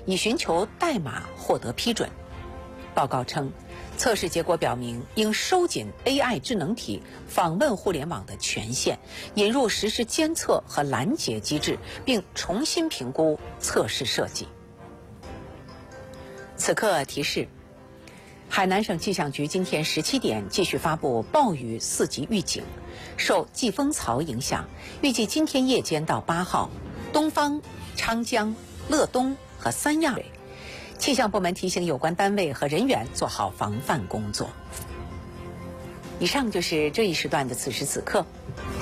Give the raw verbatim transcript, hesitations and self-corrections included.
以寻求代码获得批准。报告称，测试结果表明，应收紧 A I 智能体访问互联网的权限，引入实时监测和拦截机制，并重新评估测试设计。此刻提示：海南省气象局今天十七点继续发布暴雨四级预警，受季风槽影响，预计今天夜间到八号，东方、昌江、乐东和三亚气象部门提醒有关单位和人员做好防范工作。以上就是这一时段的此时此刻。